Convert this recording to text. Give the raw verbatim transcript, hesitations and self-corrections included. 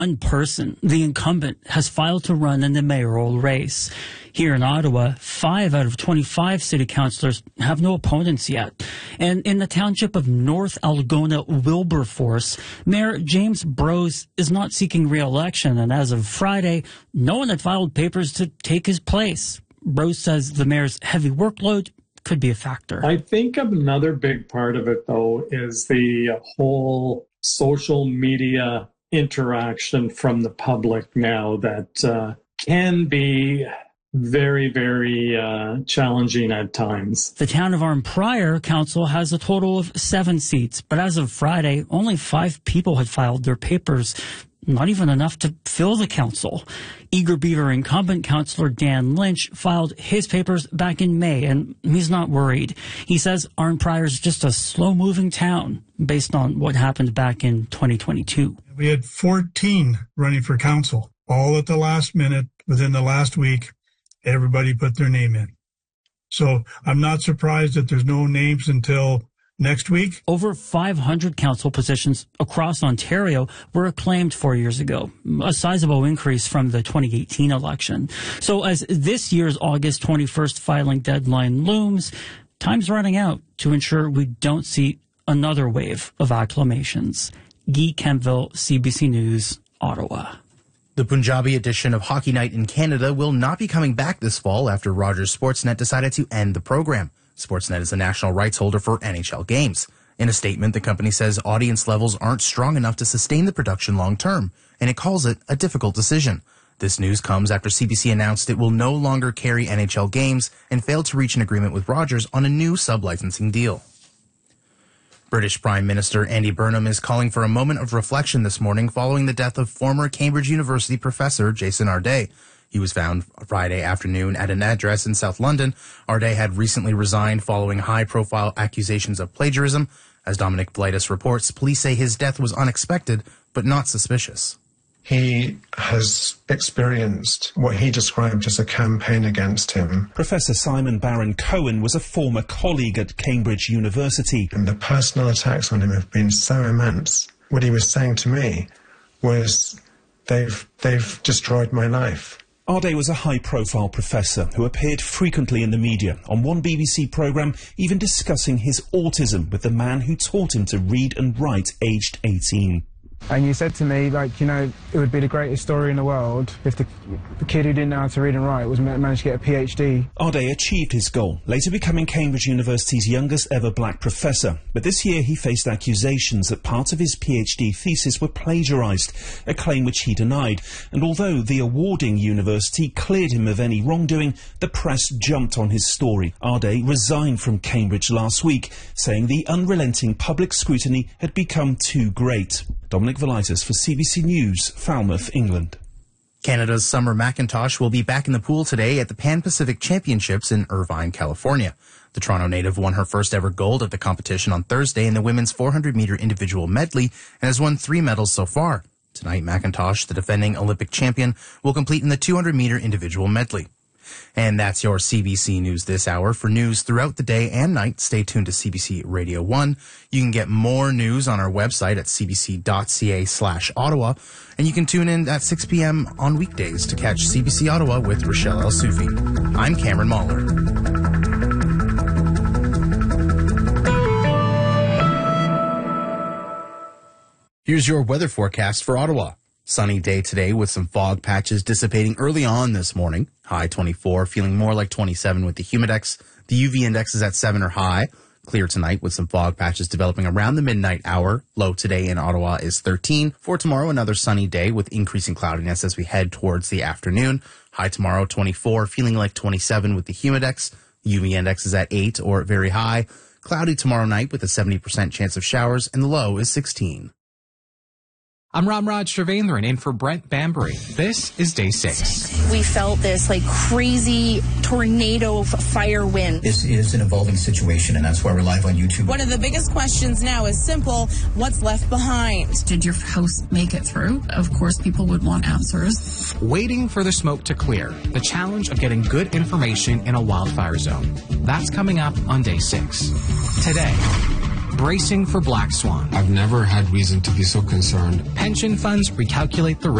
one person, the incumbent, has filed to run in the mayoral race. Here in Ottawa, five out of twenty-five city councillors have no opponents yet. And in the township of North Algona, Wilberforce, Mayor James Brose is not seeking re-election, and as of Friday, no one had filed papers to take his place. Brose says the mayor's heavy workload could be a factor. I think another big part of it, though, is the whole social media interaction from the public now that uh, can be very, very uh, challenging at times. The town of Arnprior Council has a total of seven seats, but as of Friday, only five people had filed their papers, not even enough to fill the council. Eager Beaver incumbent councillor Dan Lynch filed his papers back in May, and he's not worried. He says Arnprior is just a slow-moving town based on what happened back in twenty twenty-two. We had fourteen running for council, all at the last minute, within the last week. Everybody put their name in. So I'm not surprised that there's no names until next week. Over five hundred council positions across Ontario were acclaimed four years ago, a sizable increase from the twenty eighteen election. So as this year's August twenty-first filing deadline looms, time's running out to ensure we don't see another wave of acclamations. Guy Kempville, C B C News, Ottawa. The Punjabi edition of Hockey Night in Canada will not be coming back this fall after Rogers Sportsnet decided to end the program. Sportsnet is the national rights holder for N H L games. In a statement, the company says audience levels aren't strong enough to sustain the production long term, and it calls it a difficult decision. This news comes after C B C announced it will no longer carry N H L games and failed to reach an agreement with Rogers on a new sub-licensing deal. British Prime Minister Andy Burnham is calling for a moment of reflection this morning following the death of former Cambridge University professor Jason Arday. He was found Friday afternoon at an address in South London. Arday had recently resigned following high-profile accusations of plagiarism. As Dominic Valitis reports, police say his death was unexpected, but not suspicious. He has experienced what he described as a campaign against him. Professor Simon Baron-Cohen was a former colleague at Cambridge University. And the personal attacks on him have been so immense. What he was saying to me was, they've, they've destroyed my life. Arday was a high-profile professor who appeared frequently in the media, on one B B C programme even discussing his autism with the man who taught him to read and write aged eighteen. And you said to me, like, you know, it would be the greatest story in the world if the, the kid who didn't know how to read and write was managed to get a PhD. Arday achieved his goal, later becoming Cambridge University's youngest ever black professor. But this year he faced accusations that parts of his PhD thesis were plagiarised, a claim which he denied. And although the awarding university cleared him of any wrongdoing, the press jumped on his story. Arday resigned from Cambridge last week, saying the unrelenting public scrutiny had become too great. Dominic Valitis for C B C News, Falmouth, England. Canada's Summer McIntosh will be back in the pool today at the Pan-Pacific Championships in Irvine, California. The Toronto native won her first ever gold at the competition on Thursday in the women's four hundred meter individual medley and has won three medals so far. Tonight, McIntosh, the defending Olympic champion, will compete in the two hundred meter individual medley. And that's your C B C News this hour. For news throughout the day and night, stay tuned to C B C Radio one. You can get more news on our website at cbc.ca slash Ottawa. And you can tune in at six p.m. on weekdays to catch C B C Ottawa with Rochelle El Soufi. I'm Cameron Mahler. Here's your weather forecast for Ottawa. Sunny day today with some fog patches dissipating early on this morning. High twenty-four, feeling more like twenty-seven with the humidex. The U V index is at seven or high. Clear tonight with some fog patches developing around the midnight hour. Low today in Ottawa is thirteen. For tomorrow, another sunny day with increasing cloudiness as we head towards the afternoon. High tomorrow, twenty-four, feeling like twenty-seven with the humidex. The U V index is at eight or very high. Cloudy tomorrow night with a seventy percent chance of showers, and the low is sixteen. I'm Ramraj Srivendran in for Brent Bambury. This is day six. We felt this like crazy tornado of fire wind. This is an evolving situation, and that's why we're live on YouTube. One of the biggest questions now is simple: what's left behind? Did your house make it through? Of course, people would want answers. Waiting for the smoke to clear. The challenge of getting good information in a wildfire zone. That's coming up on day six. Today, bracing for black swan. I've never had reason to be so concerned. Pension funds recalculate the